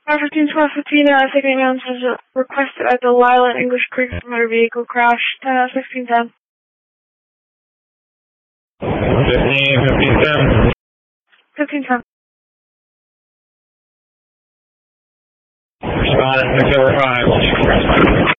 1512 Signet Mountain says requested at the Lyle and English Creek motor vehicle crash. 1610. 1510. 1510. Respondent 6 over 5.